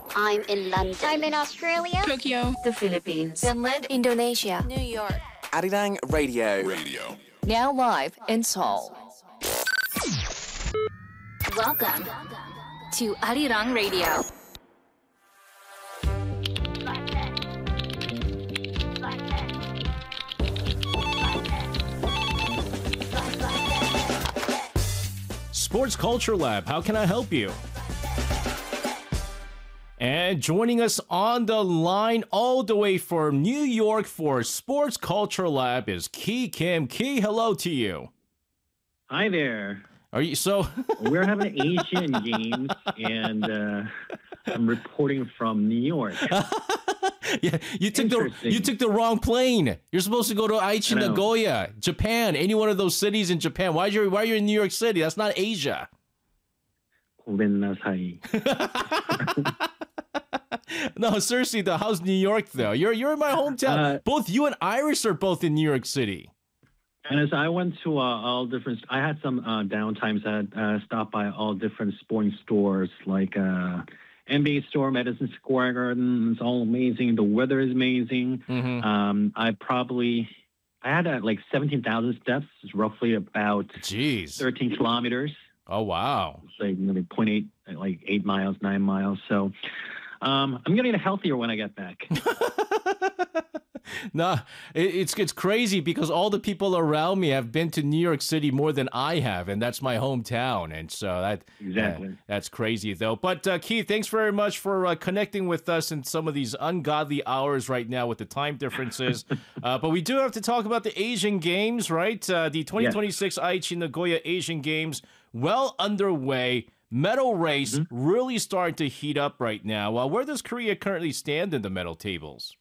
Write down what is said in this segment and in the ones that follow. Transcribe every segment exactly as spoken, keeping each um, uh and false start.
I'm in London. I'm in Australia. Tokyo. The Philippines. Finland. Indonesia. New York. Arirang Radio. Radio. Now live in Seoul. Welcome to Arirang Radio. Sports Culture Lab, how can I help you? And joining us on the line all the way from New York for Sports Culture Lab is Ki Kim. Ki, hello to you. Hi there. Are you so? We're having Asian games, and uh, I'm reporting from New York. Yeah, you took the you took the wrong plane. You're supposed to go to Aichi Nagoya, Japan, any one of those cities in Japan. Why you why are you in New York City? That's not Asia. No, seriously though, how's New York though? You're you're in my hometown. Uh, both you and Iris are both in New York City. And as I went to uh, all different, I had some uh, downtimes. I had uh, stopped by all different sporting stores, like uh, N B A store, Madison Square Garden. It's all amazing. The weather is amazing. Mm-hmm. Um, I probably, I had uh, like seventeen thousand steps. It's roughly about Jeez. thirteen kilometers. Oh, wow. It's like maybe zero point eight, like eight miles, nine miles. So um, I'm going to get healthier when I get back. No, it, it's it's crazy because all the people around me have been to New York City more than I have, and that's my hometown, and so that exactly uh, that's crazy though. But uh, Keith, thanks very much for uh, connecting with us in some of these ungodly hours right now with the time differences. uh, but we do have to talk about the Asian Games, right? Uh, the twenty twenty-six yes. Aichi Nagoya Asian Games well underway. Medal race mm-hmm. really starting to heat up right now. Uh, where does Korea currently stand in the medal tables?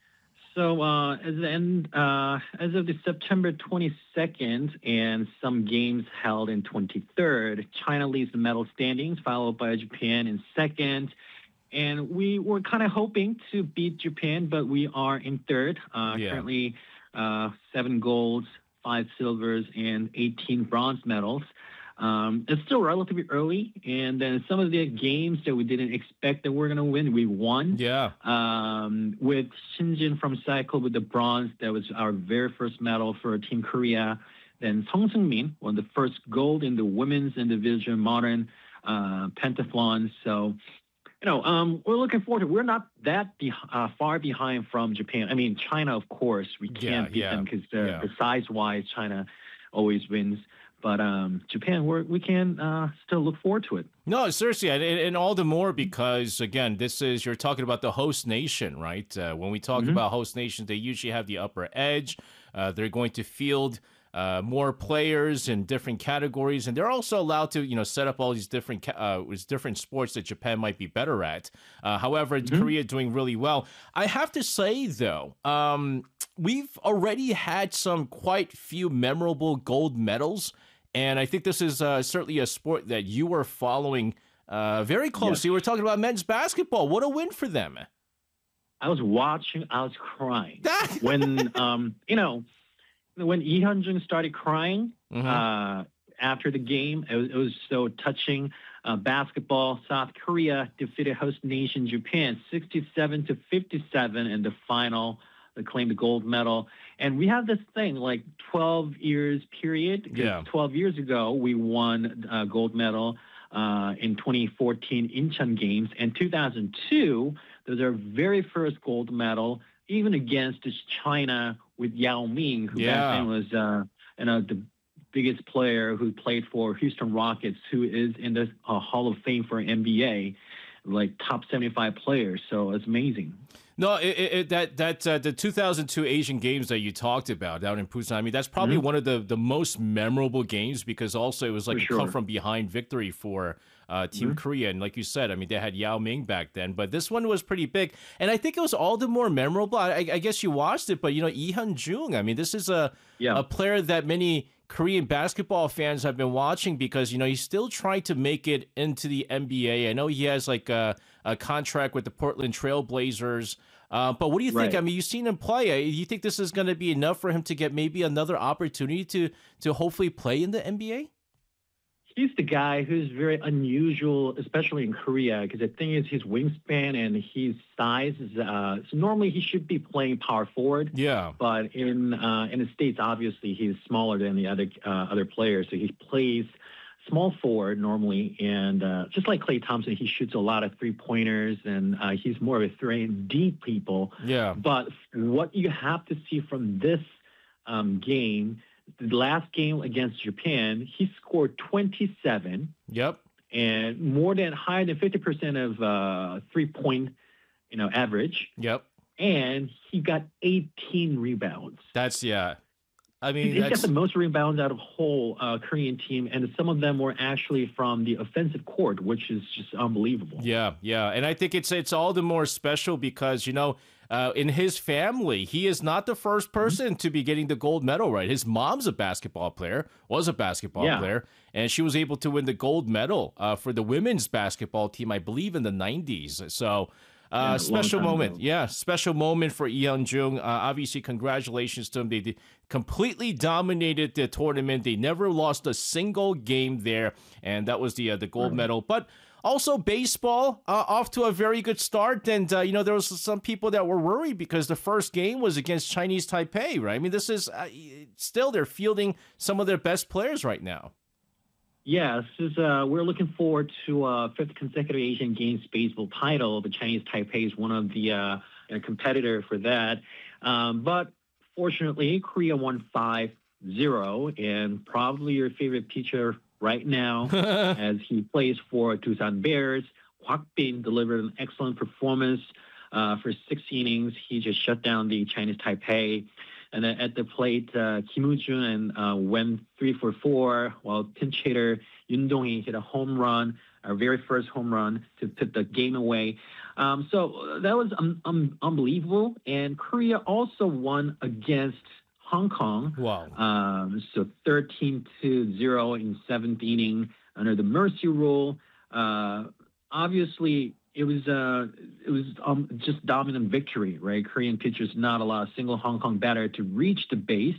So uh, as, end, uh, as of the September twenty-second and some games held in twenty-third, China leads the medal standings, followed by Japan in second. And we were kind of hoping to beat Japan, but we are in third. Uh, yeah. Currently uh, seven golds, five silvers, and eighteen bronze medals. Um, it's still relatively early, and then some of the games that we didn't expect that we're going to win, we won. Yeah. Um, with Shinjin from cycle with the bronze, that was our very first medal for Team Korea. Then Song Seung-min won the first gold in the women's individual modern uh, pentathlon. So, you know, um, we're looking forward to it. We're not that be- uh, far behind from Japan. I mean, China, of course, we can't yeah, beat yeah, them because yeah. the size-wise, China always wins. But um, Japan, we're, we can uh, still look forward to it. No, seriously, and, and all the more because, again, this is, you're talking about the host nation, right? Uh, when we talk mm-hmm. about host nations, they usually have the upper edge. Uh, they're going to field uh, more players in different categories, and they're also allowed to, you know, set up all these different uh, different sports that Japan might be better at. Uh, however, mm-hmm. Korea doing really well. I have to say, though, um, we've already had some quite few memorable gold medals. And I think this is uh, certainly a sport that you are following uh, very closely. Yes. We're talking about men's basketball. What a win for them. I was watching. I was crying. when, um, you know, when Lee Hyun-jung started crying mm-hmm. uh, after the game, it was, it was so touching. Uh, basketball, South Korea defeated host nation Japan sixty-seven to fifty-seven in the final. They claimed the gold medal. And we have this thing, like twelve years period. Yeah. twelve years ago, we won a gold medal uh, in twenty fourteen Incheon Games. And two thousand two, there was our very first gold medal, even against China with Yao Ming, who yeah. back then was uh, you know, the biggest player who played for Houston Rockets, who is in the uh, Hall of Fame for N B A, like top seventy-five players. So it's amazing. No, it, it, that that uh, the two thousand two Asian Games that you talked about down in Busan, I mean, that's probably mm-hmm. one of the, the most memorable games because also it was like for a sure. come from behind victory for uh, Team mm-hmm. Korea. And like you said, I mean, they had Yao Ming back then, but this one was pretty big. And I think it was all the more memorable. I, I guess you watched it, but, you know, Lee Hyun-jung, I mean, this is a, yeah. a player that many Korean basketball fans have been watching because, you know, he's still trying to make it into the N B A. I know he has like a, a contract with the Portland Trail Blazers. Uh, but what do you think? Right. I mean, you've seen him play. Do you think this is going to be enough for him to get maybe another opportunity to to hopefully play in the N B A? he's the guy who's very unusual, especially in Korea, because the thing is his wingspan and his size is, uh, so normally he should be playing power forward. Yeah. But in uh, in the States, obviously, he's smaller than the other uh, other players. So he plays small forward normally. And uh, just like Klay Thompson, he shoots a lot of three-pointers, and uh, he's more of a three-and-D people. Yeah. But what you have to see from this um, game, the last game against Japan, he scored twenty-seven. Yep. And more than higher than fifty percent of uh, three-point, you know, average. Yep. And he got eighteen rebounds. That's, yeah. I mean, He's that's, got the most rebounds out of whole uh, Korean team, and some of them were actually from the offensive court, which is just unbelievable. yeah, yeah. And I think it's it's all the more special because, you know, uh, in his family, he is not the first person mm-hmm. to be getting the gold medal, right? His mom's a basketball player, was a basketball yeah. player, and she was able to win the gold medal uh, for the women's basketball team, I believe, in the nineties. So... Uh, Yeah, special moment. Ago. Yeah, special moment for Lee Hyun-jung. Uh, obviously, congratulations to him. They, they completely dominated the tournament. They never lost a single game there, and that was the uh, the gold right. medal. But also baseball uh, off to a very good start. And, uh, you know, there was some people that were worried because the first game was against Chinese Taipei, right? I mean, this is uh, still they're fielding some of their best players right now. Yes, is, uh, we're looking forward to a uh, fifth consecutive Asian Games baseball title. The Chinese Taipei is one of the uh, you know, competitor for that. Um, but fortunately, Korea won five zero, and probably your favorite pitcher right now as he plays for Doosan Bears. Kwak Bin delivered an excellent performance uh, for six innings. He just shut down the Chinese Taipei. And then at the plate, uh, Kim Woo-jun uh, went three for four, while pinch hitter Yoon Dong-hee hit a home run, our very first home run to put the game away. Um, so that was um, um, unbelievable. And Korea also won against Hong Kong. Wow. Um, so thirteen to zero in seventh inning under the mercy rule. Uh, obviously, It was uh, it was um, just dominant victory, right? Korean pitchers not allow a single Hong Kong batter to reach the base.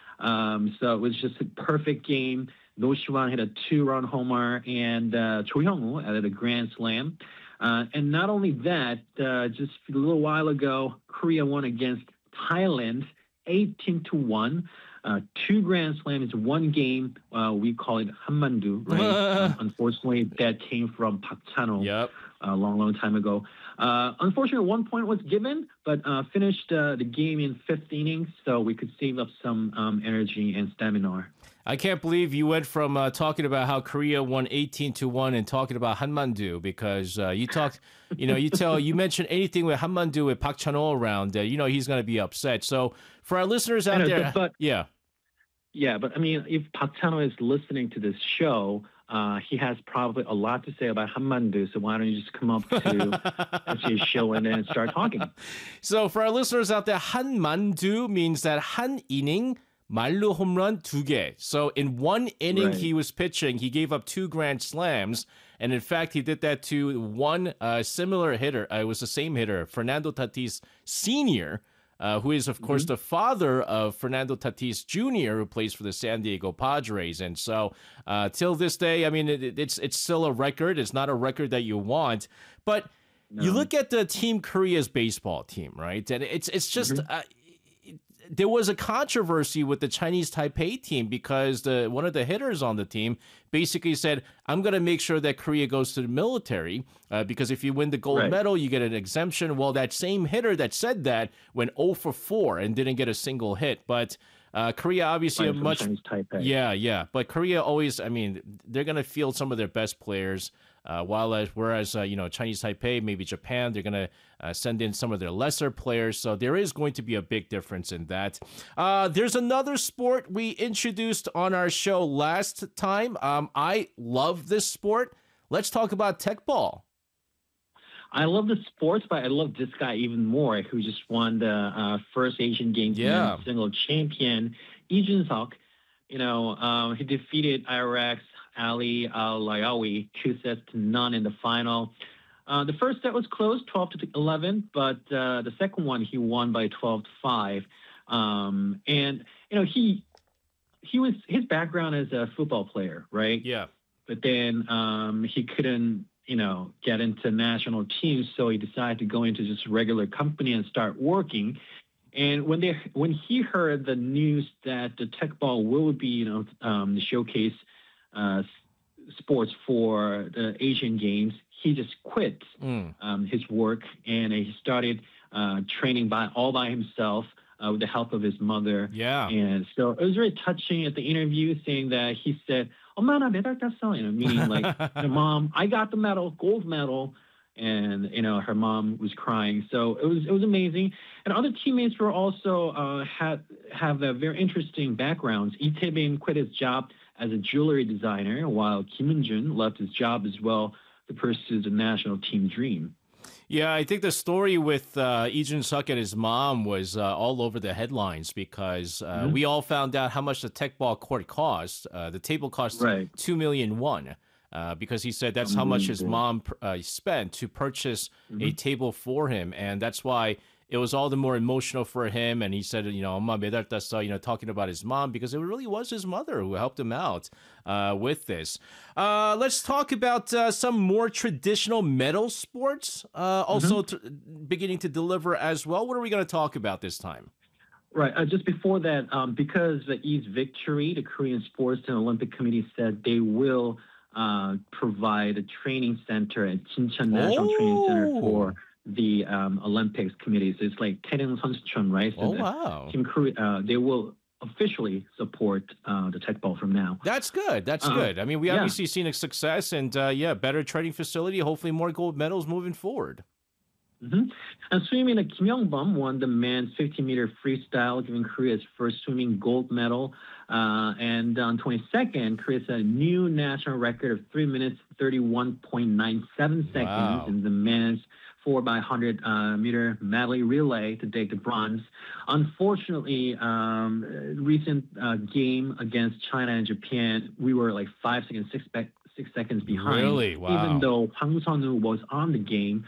Um, so it was just a perfect game. No Siwan hit a two-run homer, and uh, Cho Hyung-woo added a grand slam. Uh, and not only that, uh, just a little while ago, Korea won against Thailand, eighteen to one. Uh, two grand slams, one game. Uh, we call it Hanmandu, right? uh, unfortunately, that came from Park Chan-ho. Yep. A long, long time ago. Uh, unfortunately, one point was given, but uh, finished uh, the game in fifth innings, so we could save up some um, energy and stamina. I can't believe you went from uh, talking about how Korea won eighteen to one and talking about Hanmandu because uh, you talked, you know, you tell, you mention anything with Hanmandu with Park Chan-ho around, uh, you know, he's going to be upset. So for our listeners out know, there, but, yeah. Yeah, but I mean, if Park Chan-ho is listening to this show, Uh, he has probably a lot to say about Hanmandu, so why don't you just come up to his show and then start talking? So for our listeners out there, Hanmandu means that 한 이닝 말루 홈런 두 개. So in one inning Right. he was pitching, he gave up two grand slams, and in fact he did that to one uh, similar hitter. Uh, it was the same hitter, Fernando Tatis Senior, Uh, who is, of course, Mm-hmm. the father of Fernando Tatis Junior, who plays for the San Diego Padres. And so, uh, till this day, I mean, it, it's it's still a record. It's not a record that you want. But No. you look at the Team Korea's baseball team, right? And it's it's just... Mm-hmm. Uh, there was a controversy with the Chinese Taipei team because the one of the hitters on the team basically said, I'm going to make sure that Korea goes to the military uh, because if you win the gold Right. medal, you get an exemption. Well, that same hitter that said that went zero for four and didn't get a single hit. But uh, Korea obviously a From much... Chinese Taipei. Yeah, yeah. But Korea always, I mean, they're going to field some of their best players. Uh, while as, whereas, uh, you know, Chinese Taipei, maybe Japan, they're going to uh, send in some of their lesser players. So there is going to be a big difference in that. Uh, there's another sport we introduced on our show last time. Um, I love this sport. Let's talk about tech ball. I love the sports, but I love this guy even more, who just won the uh, first Asian Games Yeah. men's single champion, Lee Jun-seok. You know, um, he defeated Iraq's Ali Al-Layawi two sets to none in the final. Uh, the first set was close, twelve to eleven, but uh, the second one he won by twelve to five. Um, and you know, he he was his background as a football player, right? Yeah. but then um, he couldn't, you know, get into national teams, so he decided to go into just a regular company and start working. And when they when he heard the news that the tech ball will be, you know, um, the showcase uh, sports for the Asian Games, he just quit mm. um, his work and he started uh, training by all by himself uh, with the help of his mother. Yeah. And so it was very touching at the interview, saying that he said, "엄마 나 메달 땄어," you know, meaning like, "Mom, I got the medal, gold medal." And you know, her mom was crying. So it was it was amazing. And other teammates were also uh, had have a very interesting backgrounds. Lee Tae-bin quit his job as a jewelry designer, while Kim Eun-jun left his job as well to pursue the national team dream. Yeah, I think the story with uh, Lee Jun-suk and his mom was uh, all over the headlines because uh, mm-hmm. we all found out how much the tech ball court cost. Uh, the table cost right. two million won. Uh, because he said that's how much his mom uh, spent to purchase mm-hmm. a table for him. And that's why it was all the more emotional for him. And he said, you know, 엄마 메달 땄어, you know, talking about his mom, because it really was his mother who helped him out uh, with this. Uh, let's talk about uh, some more traditional medal sports, uh, also mm-hmm. t- beginning to deliver as well. What are we going to talk about this time? Right. Uh, just before that, um, because the E's victory, the Korean Sports and Olympic Committee said they will Uh, provide a training center at Jincheon National oh. Training Center for the um, Olympics committees. It's like Taedong Suncheon, right? Oh, So wow. Team Korea, uh, they will officially support uh, the tech ball from now. That's good. That's uh, good. I mean, we yeah. obviously seen a success and, uh, yeah, better training facility, hopefully more gold medals moving forward. Mm-hmm. And swimming, uh, Kim Young-bum won the men's fifty meter freestyle, giving Korea's first swimming gold medal. Uh, and on twenty-second, Korea set a new national record of three minutes, thirty-one point nine seven seconds wow. in the men's four by one hundred uh, meter medley relay to take the bronze. Unfortunately, um, recent uh, game against China and Japan, we were like five seconds, six, six seconds behind. Really? Wow. Even though Hwang Sun-woo was on the game.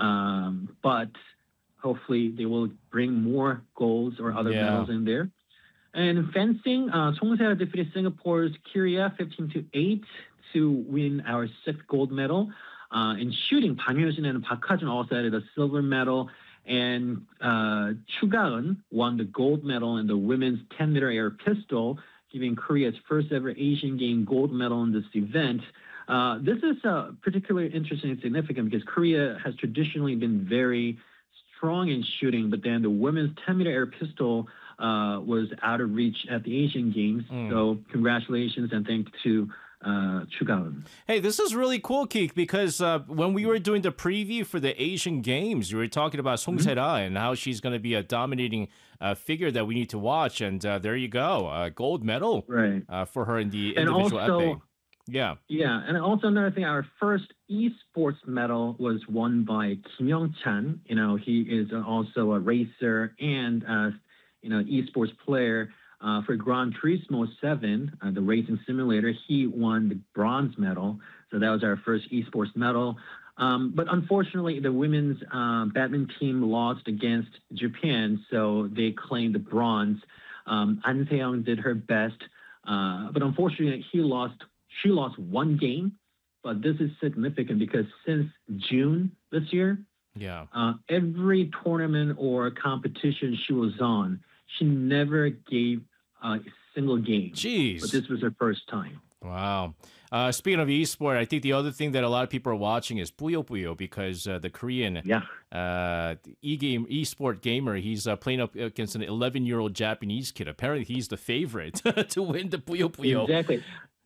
Um, but hopefully they will bring more golds or other yeah. medals in there. And in fencing, uh, Song Se-ra defeated Singapore's Korea fifteen to eight to win our sixth gold medal. Uh, in shooting, Bang Hyo-jin and Park Ha-jun also added a silver medal. And uh, Chu Ga-eun won the gold medal in the women's ten meter air pistol, giving Korea's first ever Asian Game gold medal in this event. Uh, this is uh, particularly interesting and significant because Korea has traditionally been very strong in shooting, but then the women's ten meter air pistol uh, was out of reach at the Asian Games. Mm. So congratulations and thanks to uh, Chu Ga-eun. Hey, this is really cool, Keek, because uh, when we were doing the preview for the Asian Games, you were talking about Song Se-ra mm-hmm. and how she's going to be a dominating uh, figure that we need to watch. And uh, there you go, a gold medal right. uh, for her in the and individual also, epee. Yeah. Yeah. And also another thing, our first esports medal was won by Kim Young-chan. You know, he is also a racer and, uh, you know, esports player uh, for Gran Turismo seven, uh, the racing simulator. He won the bronze medal. So that was our first esports medal. Um, but unfortunately, the women's uh, badminton team lost against Japan, so they claimed the bronze. Um, An Se-young did her best, uh, but unfortunately, he lost She lost one game, but this is significant because since June this year, yeah, uh, every tournament or competition she was on, she never gave a single game. Jeez. But this was her first time. Wow. Uh, speaking of esport, I think the other thing that a lot of people are watching is Puyo Puyo because uh, the Korean yeah. uh, e-game esport gamer, he's uh, playing up against an eleven-year-old Japanese kid. Apparently, he's the favorite to win the Puyo Puyo. Exactly.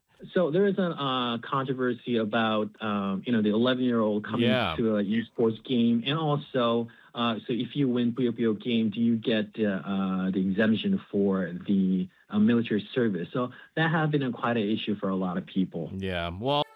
So there is a uh, controversy about, um, you know, the eleven-year-old coming yeah. to a esports game. And also, uh, so if you win Puyo Puyo game, do you get uh, uh, the exemption for the uh, military service? So that has been a, quite an issue for a lot of people. Yeah, well...